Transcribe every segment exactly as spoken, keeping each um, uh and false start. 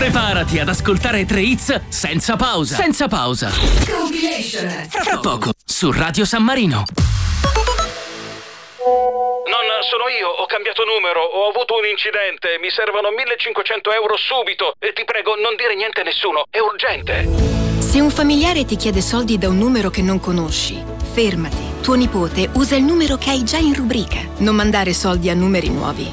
Preparati ad ascoltare tre hits senza pausa. Senza pausa. Compilation. Fra, fra poco su Radio San Marino. Nonna, sono io, ho cambiato numero, ho avuto un incidente, mi servono millecinquecento euro subito e ti prego non dire niente a nessuno, è urgente. Se un familiare ti chiede soldi da un numero che non conosci, fermati. Tuo nipote usa il numero che hai già in rubrica. Non mandare soldi a numeri nuovi.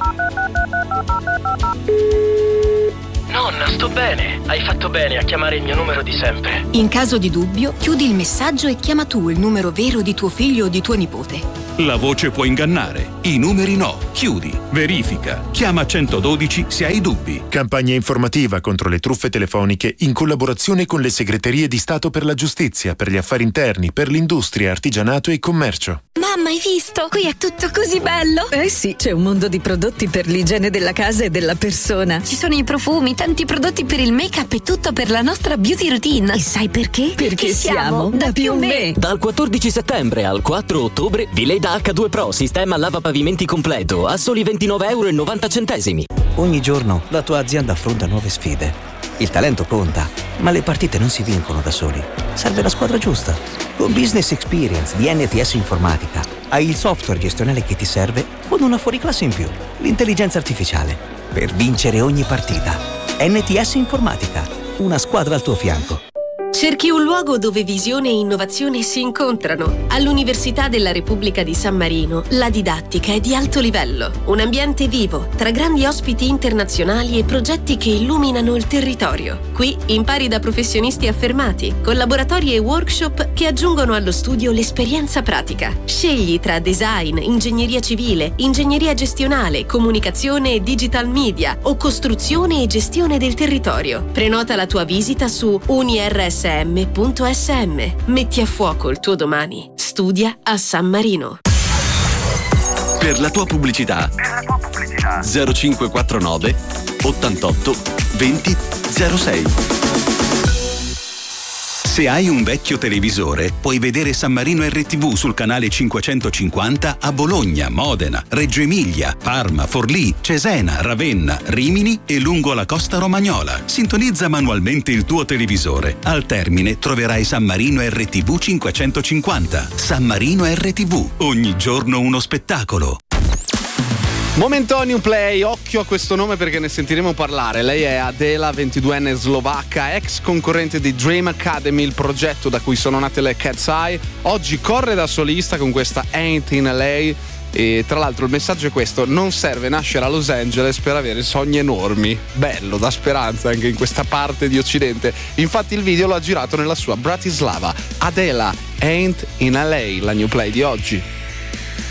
Nonna, sto bene. Hai fatto bene a chiamare il mio numero di sempre. In caso di dubbio, chiudi il messaggio e chiama tu il numero vero di tuo figlio o di tuo nipote. La voce può ingannare, i numeri no. Chiudi, verifica, chiama centododici se hai dubbi. Campagna informativa contro le truffe telefoniche in collaborazione con le segreterie di Stato per la giustizia, per gli affari interni, per l'industria, artigianato e commercio. Mamma, hai visto? Qui è tutto così bello! Eh sì, c'è un mondo di prodotti per l'igiene della casa e della persona. Ci sono i profumi, tanti prodotti per il make-up e tutto per la nostra beauty routine. E sai perché? Perché, Perché siamo da più me. Dal quattordici settembre al quattro ottobre, Vileda acca due Pro sistema lavapavimenti completo a soli ventinove e novanta centesimi. Ogni giorno la tua azienda affronta nuove sfide. Il talento conta, ma le partite non si vincono da soli. Serve la squadra giusta. Con Business Experience di N T S Informatica hai il software gestionale che ti serve con una fuoriclasse in più, l'intelligenza artificiale, per vincere ogni partita. N T S Informatica, una squadra al tuo fianco. Cerchi un luogo dove visione e innovazione si incontrano. All'Università della Repubblica di San Marino la didattica è di alto livello. Un ambiente vivo, tra grandi ospiti internazionali e progetti che illuminano il territorio. Qui impari da professionisti affermati, con laboratori e workshop che aggiungono allo studio l'esperienza pratica. Scegli tra design, ingegneria civile, ingegneria gestionale, comunicazione e digital media o costruzione e gestione del territorio. Prenota la tua visita su unirs punto s m. Metti a fuoco il tuo domani. Studia a San Marino. Per la tua pubblicità, zero cinque quattro nove ottantotto venti zero sei. Se hai un vecchio televisore, puoi vedere San Marino R T V sul canale cinquecentocinquanta a Bologna, Modena, Reggio Emilia, Parma, Forlì, Cesena, Ravenna, Rimini e lungo la costa romagnola. Sintonizza manualmente il tuo televisore. Al termine troverai San Marino R T V cinquecentocinquanta. San Marino R T V. Ogni giorno uno spettacolo. Momentaneo Play, occhio a questo nome perché ne sentiremo parlare. Lei è Adela, ventiduenne slovacca, ex concorrente di Dream Academy, il progetto da cui sono nate le Cat's Eye. Oggi corre da solista con questa Ain't in L A. E tra l'altro il messaggio è questo: non serve nascere a Los Angeles per avere sogni enormi. Bello, da speranza anche in questa parte di Occidente. Infatti il video lo ha girato nella sua Bratislava. Adela, Ain't in L A, la new play di oggi.